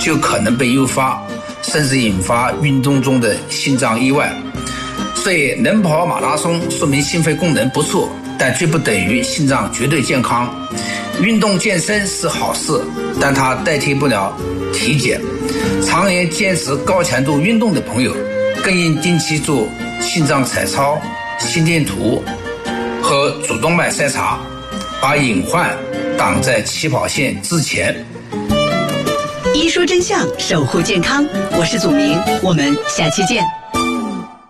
就可能被诱发，甚至引发运动中的心脏意外。所以能跑马拉松说明心肺功能不错，但绝不等于心脏绝对健康。运动健身是好事，但它代替不了体检。常年坚持高强度运动的朋友，更应定期做心脏彩超、心电图和主动脉筛查，把隐患挡在起跑线之前。 一说真相，守护健康，我是祖明，我们下期见。